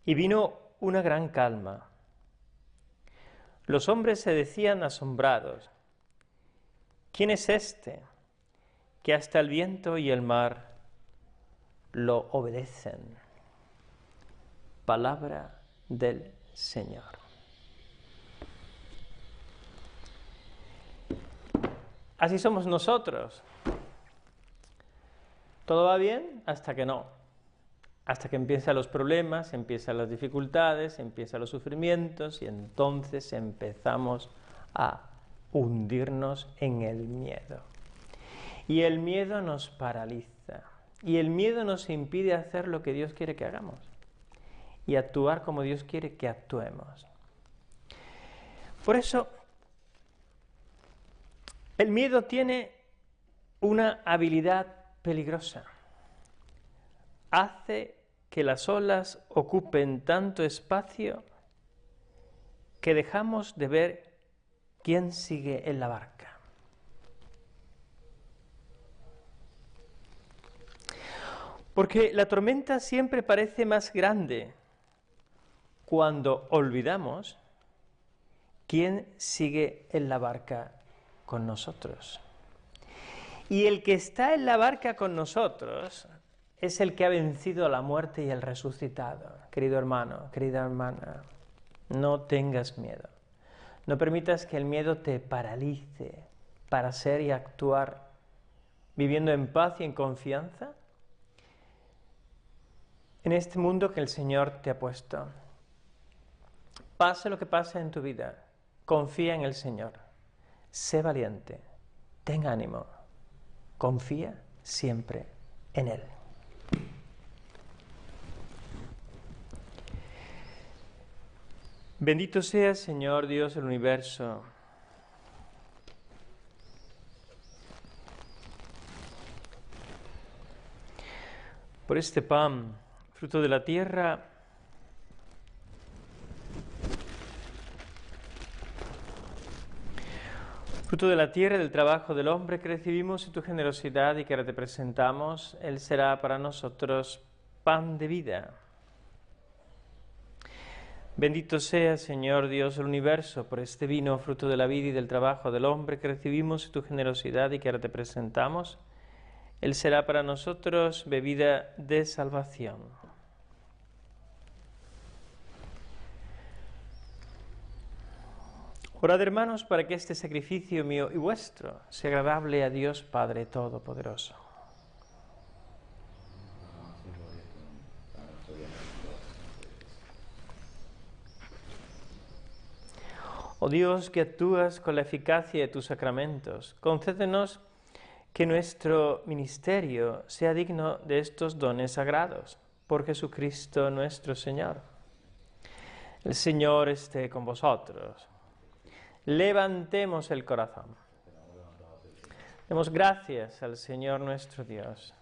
Y vino una gran calma. Los hombres se decían asombrados: ¿quién es este que hasta el viento y el mar lo obedecen? Palabra del Señor. Así somos nosotros. Todo va bien hasta que no. Hasta que empiezan los problemas, empiezan las dificultades, empiezan los sufrimientos y entonces empezamos a hundirnos en el miedo. Y el miedo nos paraliza. Y el miedo nos impide hacer lo que Dios quiere que hagamos. Y actuar como Dios quiere que actuemos. Por eso, el miedo tiene una habilidad peligrosa. Hace que las olas ocupen tanto espacio que dejamos de ver quién sigue en la barca. Porque la tormenta siempre parece más grande cuando olvidamos quién sigue en la barca con nosotros. Y el que está en la barca con nosotros es el que ha vencido a la muerte y el resucitado. Querido hermano, querida hermana, no tengas miedo. No permitas que el miedo te paralice para ser y actuar viviendo en paz y en confianza en este mundo que el Señor te ha puesto. Pase lo que pase en tu vida, confía en el Señor. Sé valiente, ten ánimo, confía siempre en Él. Bendito seas, Señor Dios del universo. Por este pan, fruto de la tierra, fruto de la tierra y del trabajo del hombre que recibimos en tu generosidad y que ahora te presentamos, Él será para nosotros pan de vida. Bendito sea, Señor Dios del universo, por este vino, fruto de la vida y del trabajo del hombre que recibimos en tu generosidad y que ahora te presentamos. Él será para nosotros bebida de salvación. Orad, hermanos, para que este sacrificio mío y vuestro sea agradable a Dios Padre Todopoderoso. Oh Dios, que actúas con la eficacia de tus sacramentos, concédenos que nuestro ministerio sea digno de estos dones sagrados. Por Jesucristo nuestro Señor. El Señor esté con vosotros. Levantemos el corazón. Demos gracias al Señor nuestro Dios.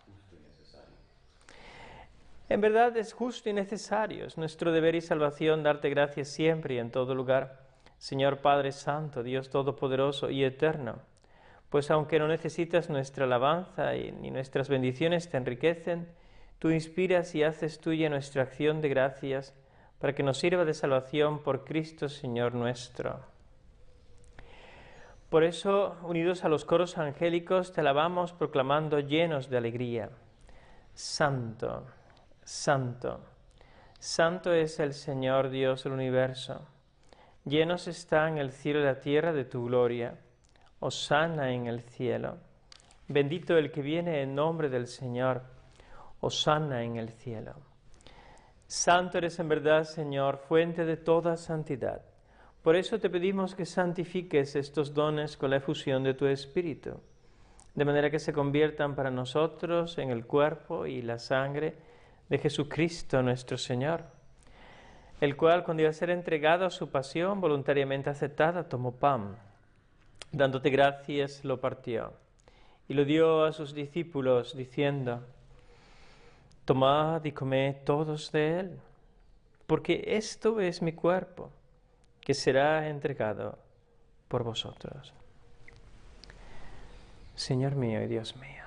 En verdad es justo y necesario, es nuestro deber y salvación darte gracias siempre y en todo lugar, Señor Padre Santo, Dios Todopoderoso y Eterno, pues aunque no necesitas nuestra alabanza ni nuestras bendiciones te enriquecen, tú inspiras y haces tuya nuestra acción de gracias para que nos sirva de salvación por Cristo Señor nuestro. Por eso, unidos a los coros angélicos, te alabamos proclamando llenos de alegría. Santo, Santo, Santo es el Señor Dios del universo. Llenos están el cielo y la tierra de tu gloria. Hosana en el cielo. Bendito el que viene en nombre del Señor. Hosana en el cielo. Santo eres en verdad, Señor, fuente de toda santidad. Por eso te pedimos que santifiques estos dones con la efusión de tu Espíritu, de manera que se conviertan para nosotros en el cuerpo y la sangre de Jesucristo nuestro Señor, el cual, cuando iba a ser entregado a su pasión voluntariamente aceptada, tomó pan, dándote gracias, lo partió, y lo dio a sus discípulos, diciendo: tomad y comed todos de él, porque esto es mi cuerpo, que será entregado por vosotros. Señor mío y Dios mío,